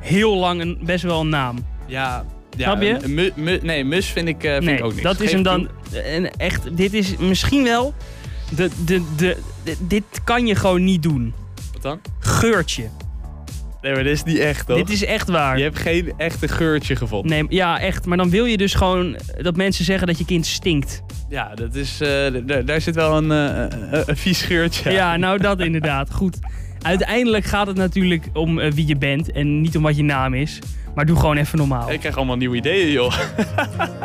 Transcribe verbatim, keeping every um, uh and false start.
heel lang een, best wel een naam. Ja, ja Snap je? een mu- mu- nee, mus vind ik, uh, vind nee, ik ook niks. dat is Geef hem het dan... En echt, dit is misschien wel... De, de, de, de, dit kan je gewoon niet doen. Wat dan? Geurtje. Nee, maar dit is niet echt, toch? Dit is echt waar. Je hebt geen echte geurtje gevonden. Nee, ja, echt. Maar dan wil je dus gewoon dat mensen zeggen dat je kind stinkt. Ja, dat is, uh, d- daar zit wel een, uh, een, een vies geurtje. Ja, nou dat inderdaad. Goed. Uiteindelijk gaat het natuurlijk om uh, wie je bent en niet om wat je naam is. Maar doe gewoon even normaal. Ik krijg allemaal nieuwe ideeën, joh.